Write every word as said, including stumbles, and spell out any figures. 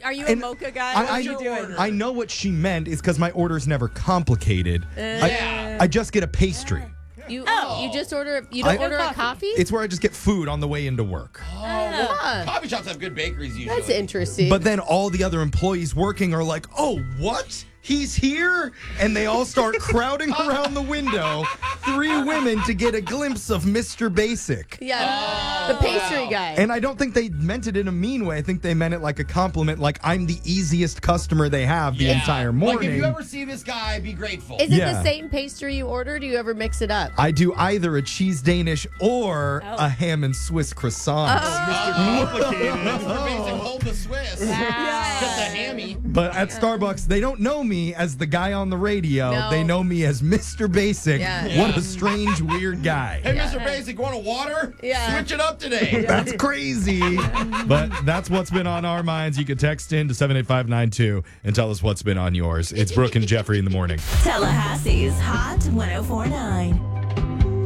are you a And mocha guy? I, What I, are you doing? I know what she meant is because my order's never complicated. Yeah. I, I just get a pastry. You Oh. you just order you don't I- order a coffee. coffee? It's where I just get food on the way into work. Ah, Coffee shops have good bakeries usually. that's interesting. But then all the other employees working are like, oh, what? He's here? And they all start crowding around the window, three women to get a glimpse of Mister Basic. yeah, the pastry guy. And I don't think they meant it in a mean way. I think they meant it like a compliment, like I'm the easiest customer they have the Yeah. entire Like morning. if you ever see this guy, be grateful. Is it Yeah. the same pastry you order? Do you ever mix it up? I do either a cheese Danish or Oh. a ham and Swiss croissant. Mister Complicated. Mister Basic, hold the Swiss. Yeah. Just a hammy. But at Starbucks, they don't know me as the guy on the radio. No. They know me as Mister Basic. Yeah. What a strange, weird guy. Hey, Mister Basic, want a water? Yeah. Switch it up today. That's crazy. But that's what's been on our minds. You can text in to seven eight five nine two and tell us what's been on yours. It's Brooke and Jeffrey in the morning. Tallahassee's Hot ten forty-nine.